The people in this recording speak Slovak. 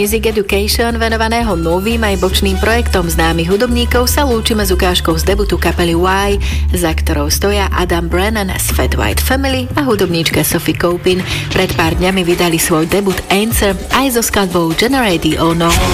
Music Education venovaného novým aj bočným projektom známych hudobníkov sa lúčime s ukážkou z debutu kapely Y, za ktorou stoja Adam Brennan z Fat White Family a hudobníčka Sophie Copin. Pred pár dňami vydali svoj debut Answer aj so skladbou Generate the Ono.